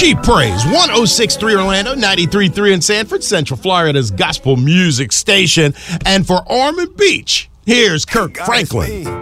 Cheap Praise, 106.3 Orlando, 93.3 in Sanford, Central Florida's gospel music station. And for Ormond Beach, here's Kirk Franklin.